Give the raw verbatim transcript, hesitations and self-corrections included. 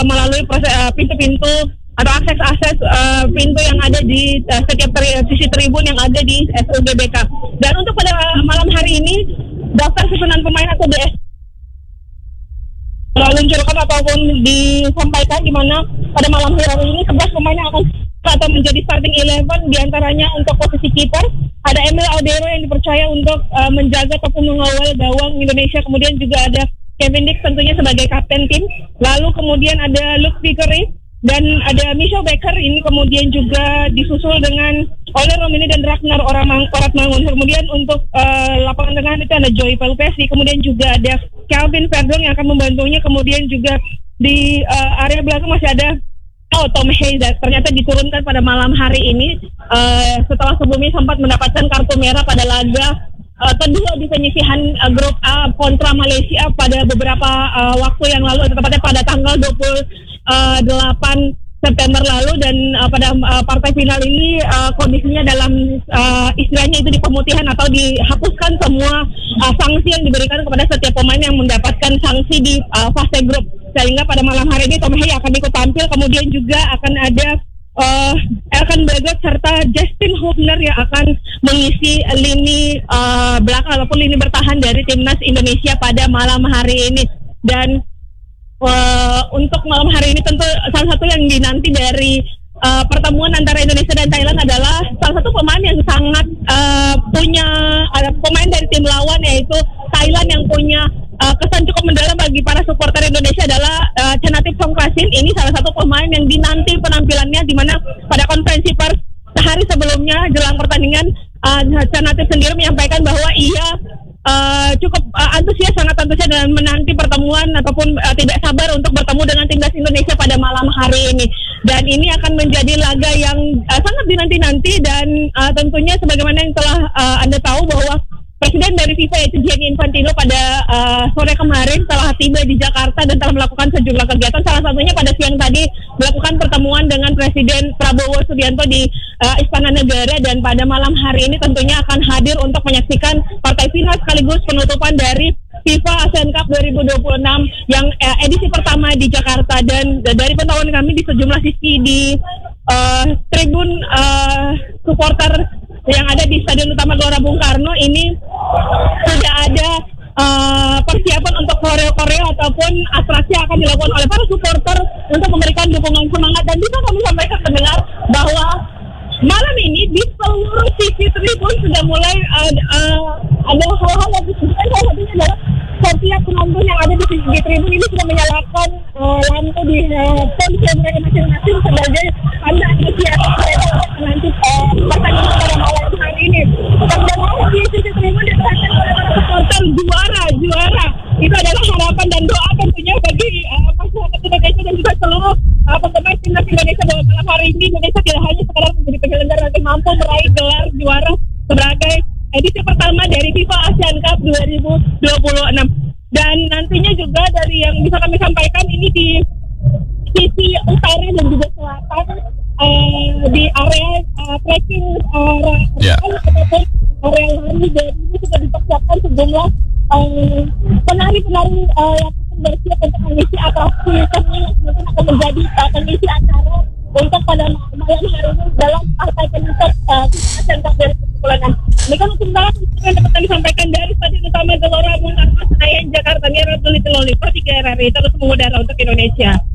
melalui proses, uh, pintu-pintu atau akses-akses uh, pintu yang ada di uh, setiap tri- sisi tribun yang ada di S U G B K. Dan untuk pada malam hari ini, daftar susunan pemain atau D S meluncurkan ataupun disampaikan di mana pada malam hari ini sebelas pemain yang akan atau menjadi starting eleven, diantaranya untuk posisi kiper ada Emil Aldero yang dipercaya untuk uh, menjaga ataupun mengawal gawang Indonesia. Kemudian juga ada Kevin Dix tentunya sebagai kapten tim. Lalu kemudian ada Luke Vickery dan ada Michel Becker, ini kemudian juga disusul dengan Ole Romini dan Ragnar Oratmangun. Kemudian untuk uh, lapangan tengah itu ada Joey Pelupesi, kemudian juga ada Calvin Verdong yang akan membantunya. Kemudian juga di uh, area belakang masih ada oh, Tom Hayes, ternyata diturunkan pada malam hari ini uh, setelah sebelumnya sempat mendapatkan kartu merah pada laga Uh, kedua di penyisihan uh, grup A kontra Malaysia pada beberapa uh, waktu yang lalu, tepatnya pada tanggal dua puluh delapan September lalu. Dan uh, pada uh, partai final ini uh, kondisinya dalam uh, istilahnya itu di pemutihan atau dihapuskan semua uh, sanksi yang diberikan kepada setiap pemain yang mendapatkan sanksi di uh, fase grup, sehingga pada malam hari ini Tom Hay akan ikut tampil. Kemudian juga akan ada Uh, Elkan Bagot serta Justin Hubner yang akan mengisi lini uh, belakang ataupun lini bertahan dari timnas Indonesia pada malam hari ini. Dan uh, untuk malam hari ini tentu salah satu yang dinanti dari uh, pertemuan antara Indonesia dan Thailand adalah salah satu pemain yang sangat uh, punya ada pemain dari tim lawan, yaitu Thailand, yang punya Uh, kesan cukup mendalam bagi para supporter Indonesia adalah uh, Chanathip Songkrasin. Ini salah satu pemain yang dinanti penampilannya, di mana pada konferensi pers sehari sebelumnya jelang pertandingan uh, Chanathip sendiri menyampaikan bahwa ia uh, cukup uh, antusias, sangat antusias dan menanti pertemuan ataupun uh, tidak sabar untuk bertemu dengan timnas Indonesia pada malam hari ini. Dan ini akan menjadi laga yang uh, sangat dinanti-nanti, dan uh, tentunya sebagaimana yang telah uh, Anda tahu bahwa Presiden dari FIFA yaitu Gianni Infantino pada uh, sore kemarin telah tiba di Jakarta dan telah melakukan sejumlah kegiatan. Salah satunya pada siang tadi melakukan pertemuan dengan Presiden Prabowo Subianto di uh, Istana Negara, dan pada malam hari ini tentunya akan hadir untuk menyaksikan partai final sekaligus penutupan dari FIFA Asian Cup dua ribu dua puluh enam yang uh, edisi pertama di Jakarta. Dan uh, dari pantauan kami di sejumlah sisi di uh, tribun uh, supporter yang ada di Stadion Utama Gelora Bung Karno ini sudah ada uh, persiapan untuk koreo-koreo ataupun atraksi yang akan dilakukan oleh para supporter untuk memberikan dukungan semangat. Dan bisa kami sampaikan pendengar bahwa malam ini di seluruh sisi tribun sudah mulai uh, uh, ada hal-hal yang disebutkan. Salah satunya adalah setiap penonton yang ada di sisi tribun ini sudah menyalakan uh, lampu di uh, ponsel mereka masing-masing sebagai tanda antusias mereka nanti uh, pertandingan pada malam hari ini. Dan malam di sisi tribun diterangkan oleh para supporter juara, juara. Itu adalah harapan dan doa tentunya bagi uh, masyarakat Indonesia dan juga seluruh uh, pemain timnas Indonesia bahwa malam hari ini Indonesia tidak hanya sekedar menjadi penyelenggara, tapi mampu meraih gelar juara sebagai edisi pertama dari FIFA Asian Cup dua ribu dua puluh enam. Dan nantinya juga dari yang bisa kami sampaikan ini di sisi utara dan juga selatan uh, di area uh, trekking uh, yeah. ataupun area lari, dan ini sudah dipersiapkan sejumlah uh, penari-penari uh, yang akan bersiap untuk mengisi atraksi seni yang mungkin akan menjadi uh, pengisi acara untuk pada malam hari ini dalam partai penutup uh, Asian Cup dua ribu dua puluh enam. Demikian untuk sementara yang dapat disampaikan dari Stadion Utama Gelora Bung Karno, Senayan, Jakarta. Mira Tuliti Loli, Pro tiga R R I terus mengudara untuk Indonesia.